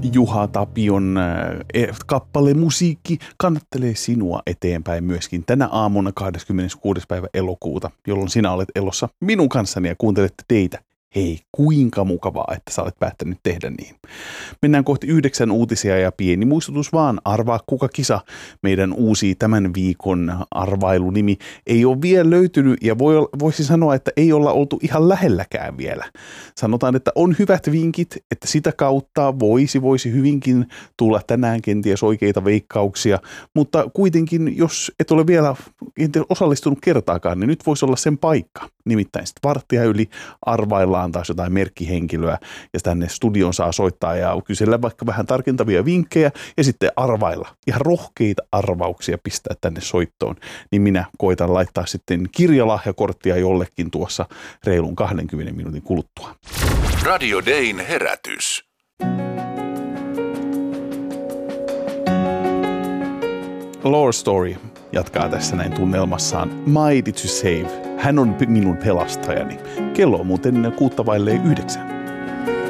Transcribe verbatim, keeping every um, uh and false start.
Juha Tapion äh, kappale musiikki kannattelee sinua eteenpäin myöskin tänä aamuna kahdeskymmeneskuudes päivä elokuuta, jolloin sinä olet elossa minun kanssani ja kuuntelette teitä. Hei, kuinka mukavaa, että sä olet päättänyt tehdä niin. Mennään kohti yhdeksän uutisia ja pieni muistutus vaan. Arvaa kuka kisa. Meidän uusi tämän viikon arvailunimi ei ole vielä löytynyt ja voi, voisi sanoa, että ei olla oltu ihan lähelläkään vielä. Sanotaan, että on hyvät vinkit, että sitä kautta voisi, voisi hyvinkin tulla tänään kenties oikeita veikkauksia, mutta kuitenkin, jos et ole vielä osallistunut kertaakaan, niin nyt voisi olla sen paikka. Nimittäin sitten varttia yli arvaillaan taas jotain merkkihenkilöä ja tänne studion saa soittaa ja kysellä vaikka vähän tarkentavia vinkkejä ja sitten arvailla. Ihan rohkeita arvauksia pistää tänne soittoon. Niin minä koitan laittaa sitten kirjalahjakorttia jollekin tuossa reilun kahdenkymmenen minuutin kuluttua. Radio Dayn herätys. Lore Story jatkaa tässä näin tunnelmassaan Mighty to Save. Hän on minun pelastajani. Kello on muuten kuutta vailleen yhdeksän.